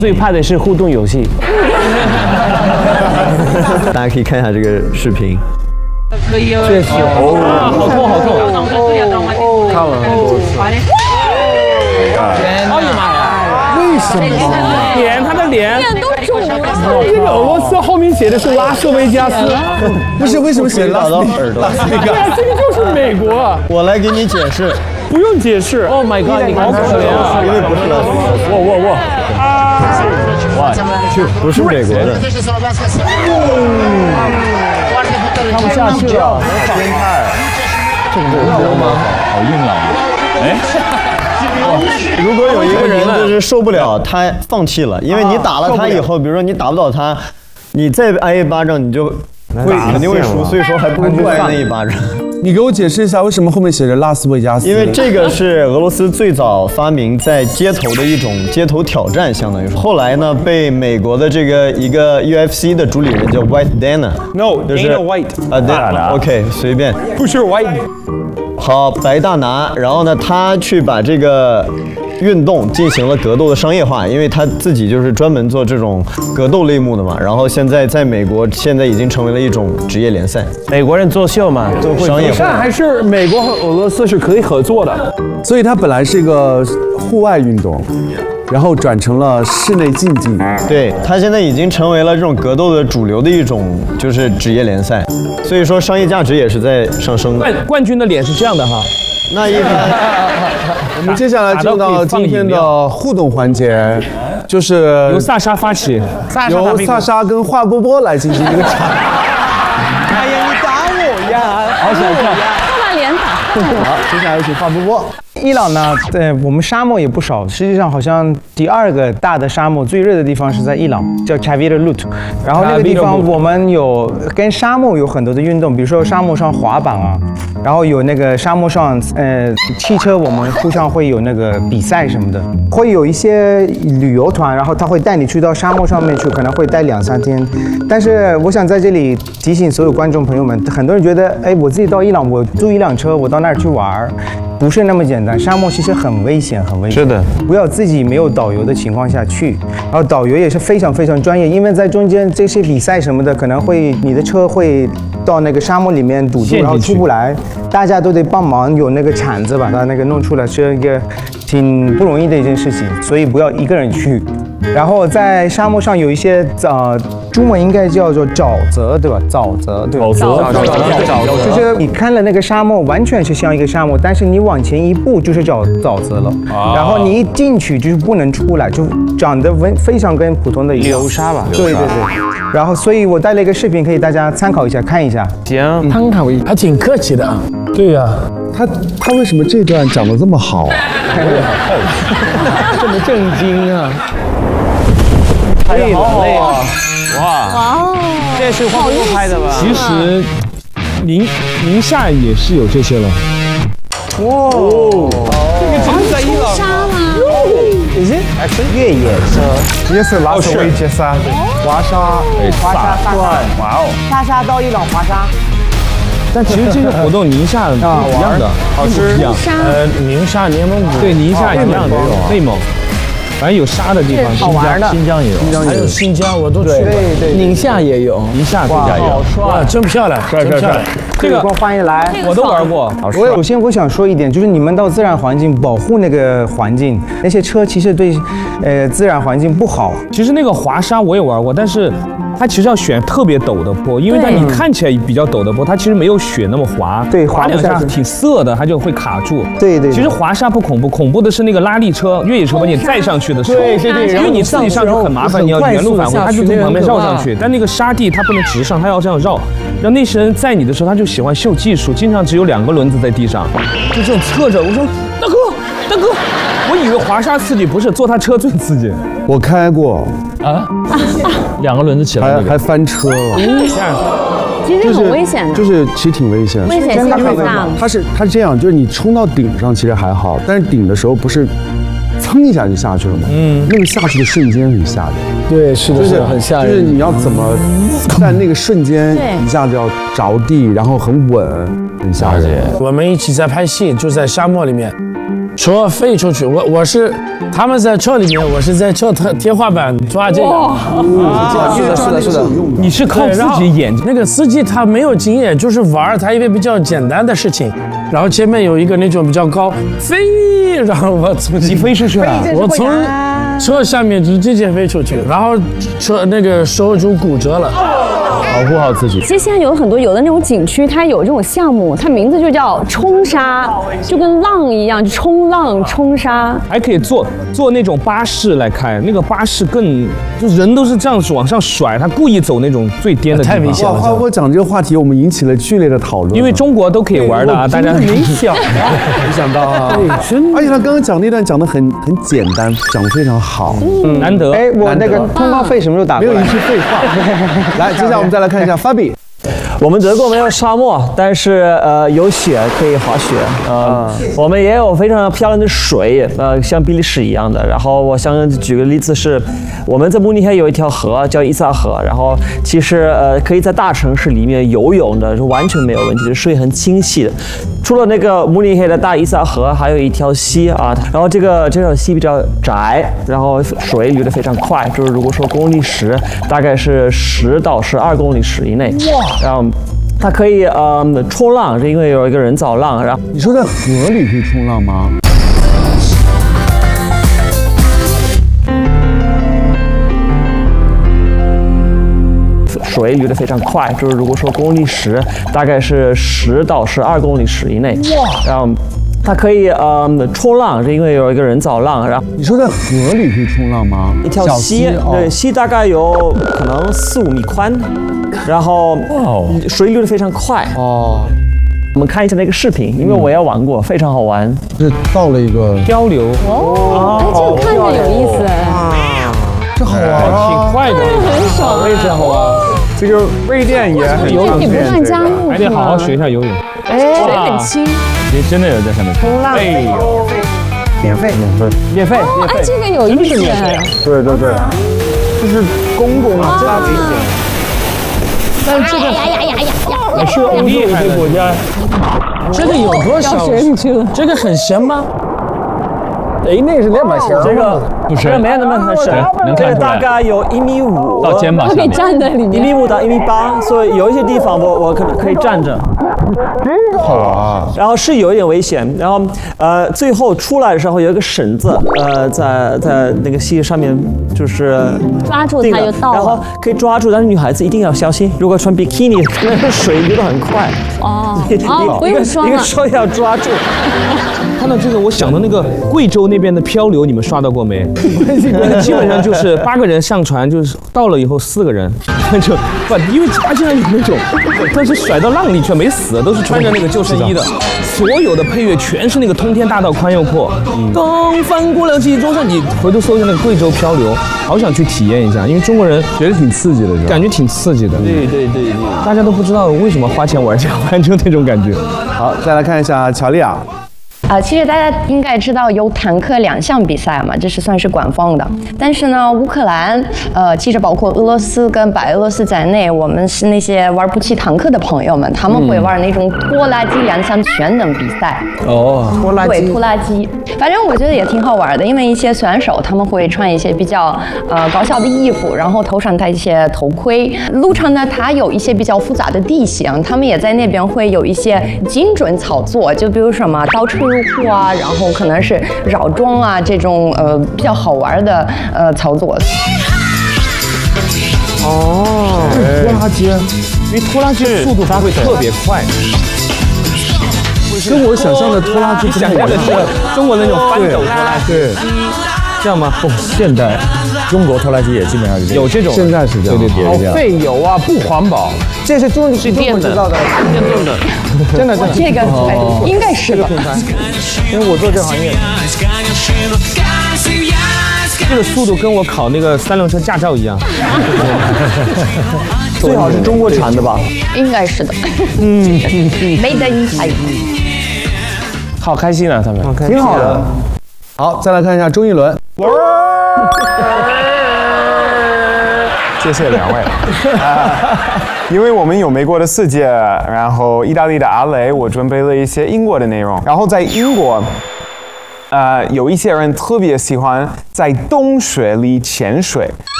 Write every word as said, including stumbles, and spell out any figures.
最怕的是互动游戏。 大家可以看一下这个视频。 确实，哦，好痛好痛！ 看了很多次。 哎呀妈呀！ 为什么？ 脸，他的脸。 脸都肿了。 这个俄罗斯后面写的是拉斯维加斯。 不是，为什么写拉斯耳朵？ 对啊，这个就是美国。 我来给你解释。 不用解释。Oh my god！ 你好可怜啊！ 因为不是拉斯维加斯。 我我我。 哇，就不是美国的。 看不下去了， 好变态。 这个你知道吗？好硬朗。哎。 如果有一个人就是受不了，他放弃了，因为你打了他以后，比如说你打不倒他，你再挨一巴掌，你就会肯定会输，所以说还不如不挨那一巴掌。 你给我解释一下，为什么后面写着拉斯维加斯？ 因为这个是俄罗斯最早发明在街头的一种街头挑战，相当于是。后来呢，被美国的这个一个 U F C 的主理人叫 White Dana。No， 就是 White 啊，对 ，OK， 随便。 不是 White。 好，白大拿，然后呢，他去把这个运动进行了格斗的商业化，因为他自己就是专门做这种格斗类目的嘛。然后现在在美国，现在已经成为了一种职业联赛。 美国人作秀嘛， 都会商业化。 但还是美国和俄罗斯是可以合作的， 所以它本来是一个户外运动，然后转成了室内竞技。 对，它现在已经成为了这种格斗的主流的一种就是职业联赛，所以说商业价值也是在上升的。 冠冠军的脸是这样的哈。 那一般， 我们接下来进入到今天的互动环节，就是由萨莎发起， 由萨莎跟华波波来进行一个场。 哎呀，你打我呀！ 好想跳。 都把脸打。 好，接下来有请华波波。 伊朗呢，对我们沙漠也不少，实际上好像第二个大的沙漠最热的地方是在伊朗，叫 Chavir Lut， 然后那个地方我们有跟沙漠有很多的运动，比如说沙漠上滑板啊，然后有那个沙漠上呃汽车，我们互相会有那个比赛什么的，会有一些旅游团，然后他会带你去到沙漠上面去，可能会待两三天。但是我想在这里提醒所有观众朋友们，很多人觉得，哎，我自己到伊朗，我租一辆车，我到那儿去玩，不是那么简单。沙漠其实很危险，很危险。 是的， 不要自己没有导游的情况下去，然后导游也是非常非常专业，因为在中间这些比赛什么的，可能会你的车会到那个沙漠里面堵住，然后出不来，大家都得帮忙，有那个铲子把它那个弄出来，是一个挺不容易的一件事情，所以不要一个人去。然后在沙漠上有一些呃，中文应该叫做沼泽，对吧？沼泽，对吧？ 沼泽，沼泽， 沼泽，就是你看了那个沙漠，完全是像一个沙漠，但是你往前一步就是沼沼泽了，然后你一进去就是不能出来，就长得非非常跟普通的流沙吧？ 对对对。然后，所以我带了一个视频，可以大家参考一下，看一下。 行， 参考一下，还挺客气的啊。 对呀、啊，他他为什么这段讲得这么好啊？ 这么震惊啊！累了累了，哇！ 哇， 这是花波拍的吧？ 其实宁宁夏也是有这些了。 哇，这个真的在伊朗沙吗？ 已经越野车，也是拉斯维加斯滑沙，滑沙沙沙，哇哦，沙沙到伊朗滑沙。 但其实这个活动宁夏不一样的， 好吃一样。 呃，宁夏、内蒙古， 对，宁夏一样的，内蒙。反正有沙的地方， 好玩的， 新疆也有， 还有新疆我都去过， 对对， 宁夏也有，宁夏自驾游， 哇，真漂亮， 帅帅帅！ 这个欢迎来， 我都玩过。 我首先我想说一点，就是你们到自然环境保护那个环境，那些车其实对呃自然环境不好。 其实那个滑沙我也玩过，但是它其实要选特别陡的坡，因为它你看起来比较陡的坡，它其实没有雪那么滑， 对， 滑两下挺涩的，它就会卡住。 对对。 其实滑沙不恐怖，恐怖的是那个拉力车、越野车把你载上去的时候， 对对对， 因为你自己上去很麻烦，你要原路返回，它就从旁边绕上去。但那个沙地它不能直上，它要这样绕。然后那些人载你的时候，他就喜欢秀技术，经常只有两个轮子在地上，就这种侧着。我说大哥，大哥，我以为滑沙刺激，不是坐他车最刺激。 我开过啊，两个轮子起来、那个， 还还翻车了。 嗯，其实很危险的， 就是其实挺危险的， 危险性太大了。 它是它是这样，就是你冲到顶上其实还好，但是顶的时候不是蹭一下就下去了吗？嗯，那个下去的瞬间很吓人。 对，是的，就是很吓人。 就是你要怎么在那个瞬间一下子要着地，然后很稳，很吓人。 我们一起在拍戏，就在沙漠里面。 车飞出去，我我是他们在车里面，我是在车天天花板抓这个。 啊，是的，是的，是的。 你是靠自己演？ 那个司机他没有经验，就是玩他以为比较简单的事情，然后前面有一个那种比较高飞，然后我从你飞出去了， 我从车下面就直接飞出去，然后车那个手就骨折了。 保护好自己。 其实现在有很多有的那种景区，它有这种项目，它名字就叫冲沙，就跟浪一样，就冲浪冲沙。 还可以坐坐那种巴士来开，那个巴士更就人都是这样往上甩，他故意走那种最颠的地方。 太危险了。 花花讲这个话题，我们引起了剧烈的讨论。 因为中国都可以玩的啊，大家没想啊，没想到啊。对，而且他刚刚讲那段讲的很很简单，讲得非常好， 嗯，难得。 哎，我那个通告费什么时候打过来？ 没有一句废话。来，接下来我们再来看一下 Fabi。 我们德国没有沙漠，但是呃有雪可以滑雪，呃，我们也有非常漂亮的水，呃，像比利时一样的。然后我想举个例子是，我们在慕尼黑有一条河叫伊萨河，然后其实呃可以在大城市里面游泳的，是完全没有问题的，水很清晰的。除了那个慕尼黑的大伊萨河，还有一条溪啊，然后这个这条溪比较窄，然后水流得非常快，就是如果说公里时，大概是十到十二公里时以内。哇！然后它可以呃冲浪，是因为有一个人造浪。然后你说在河里可以冲浪吗？ 水流得非常快，就是如果说公里时，大概是十到十二公里时以内。哇！然后它可以呃冲浪，是因为有一个人造浪。然后你说在河里可以冲浪吗？ 一条溪，对，溪大概有可能四五米宽，然后水流得非常快。哦。我们看一下那个视频，因为我也玩过，非常好玩。 是到了一个漂流哦，哎，这个看着有意思哎。 这好玩啊， 挺快的， 很爽， 非常好玩。这个瑞典也很游泳，你不断加入， 还得好好学一下游泳。 哎，水很清。 别真的有在上面冲浪， 免费，免费， 免费。 哦，哎，这个有意思。 对对对，这是公共啊， 这危险。 但是这个呀呀呀呀呀， 也是厉害的国家。 这个有多少？这个很深吗？ 哎，那是那么深， 这个不是， 这个没有那么很深，这个大概有一米五到肩膀下面， 可以站在里面， 一米五到一米八，所以有一些地方我我可能可以站着。 真好啊！ 然后是有一点危险，然后呃最后出来的时候有一个绳子，呃在在那个溪上面就是抓住它就到了， 然后可以抓住，但是女孩子一定要小心，如果穿比基尼，那个水流得很快。哦， 哦，不用说了， 一个手要抓住。 看到这个，我想到那个贵州那边的漂流，你们刷到过没？基本上就是八个人上船，就是到了以后四个人，就不因为他竟然有那种，但是甩到浪里却没死，都是穿着那个救生衣的。所有的配乐全是那个通天大道宽又阔，东翻过了几座山。你回头搜一下那个贵州漂流，好想去体验一下，因为中国人觉得挺刺激的，是吧？ 感觉挺刺激的。 对对对对， 大家都不知道为什么花钱玩这样，反正那种感觉。 好，再来看一下乔丽亚。 啊、呃，其实大家应该知道有坦克两项比赛嘛，这是算是官方的。但是呢，乌克兰，呃，其实包括俄罗斯跟白俄罗斯在内，我们是那些玩不起坦克的朋友们，他们会玩那种拖拉机两项全能比赛。 哦，拖拉机。 对，拖拉机。反正我觉得也挺好玩的，因为一些选手他们会穿一些比较呃高效的衣服，然后头上戴一些头盔。路上呢，它有一些比较复杂的地形，他们也在那边会有一些精准操作，就比如什么倒车入库啊，然后可能是绕桩啊这种呃比较好玩的呃操作。 哦，拖拉机， 因为拖拉机速度它会特别快。 跟我想象的拖拉机不太一样， 是中国那种翻斗拖拉机， 对， 这样吗？ 不，现代中国拖拉机也基本上是有这种， 现在是这样， 对对对， 好费油啊，不环保。这是中是中国制造的， 电动的， 真的真的。 这个哎，应该是的， 因为我做这行业。 这个速度跟我考那个三轮车驾照一样。 最好是中国产的吧？ 应该是的。嗯，没得一猜。 好开心啊，他们， 挺好的。好，再来看一下周一伦。 谢谢两位。因为我们有美国的四届，然后意大利的阿雷，我准备了一些英国的内容。然后在英国， 呃，有一些人特别喜欢在洞穴里潜水，